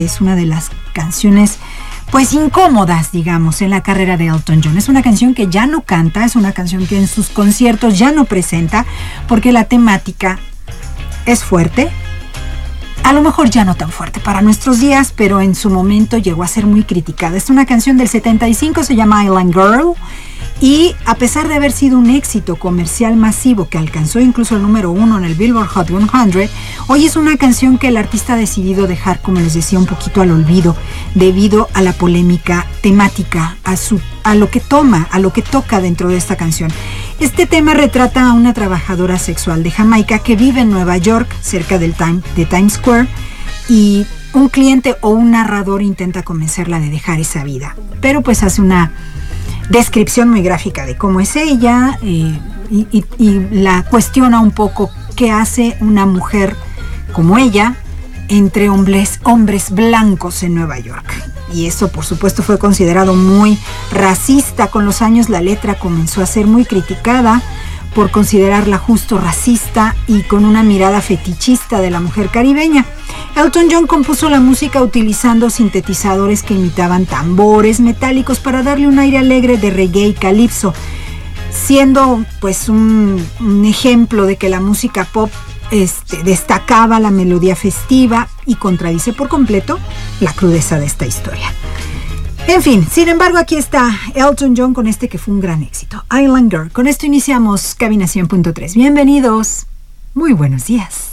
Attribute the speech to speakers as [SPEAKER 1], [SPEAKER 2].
[SPEAKER 1] Es una de las canciones pues incómodas, digamos, en la carrera de Elton John. Es una canción que ya no canta, es una canción que en sus conciertos ya no presenta, porque la temática es fuerte. A lo mejor ya no tan fuerte para nuestros días, pero en su momento llegó a ser muy criticada. Es una canción del 75, se llama Island Girl, y a pesar de haber sido un éxito comercial masivo que alcanzó incluso el número 1 en el Billboard Hot 100, hoy es una canción que el artista ha decidido dejar, como les decía, un poquito al olvido, debido a la polémica temática, a lo que toca dentro de esta canción. Este tema retrata a una trabajadora sexual de Jamaica que vive en Nueva York, cerca de Times Square, y un cliente o un narrador intenta convencerla de dejar esa vida, pero pues hace una descripción muy gráfica de cómo es ella, y la cuestiona un poco qué hace una mujer como ella entre hombres blancos en Nueva York. Y eso, por supuesto, fue considerado muy racista. Con los años la letra comenzó a ser muy criticada por considerarla justo racista y con una mirada fetichista de la mujer caribeña. Elton John compuso la música utilizando sintetizadores que imitaban tambores metálicos para darle un aire alegre de reggae y calipso, siendo pues un ejemplo de que la música pop destacaba la melodía festiva y contradice por completo la crudeza de esta historia. En fin, sin embargo, aquí está Elton John con este que fue un gran éxito, Island Girl. Con esto iniciamos Cabina 100.3. Bienvenidos, muy buenos días.